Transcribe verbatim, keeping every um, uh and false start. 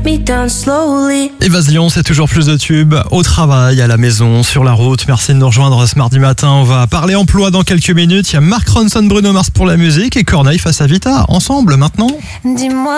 me down slowly. Et Vasilion, c'est toujours plus de tubes au travail, à la maison, sur la route. Merci de nous rejoindre ce mardi matin. On va parler emploi dans quelques minutes. Il y a Mark Ronson, Bruno Mars pour la musique et Corneille face à Vita. Ensemble maintenant. Dis-moi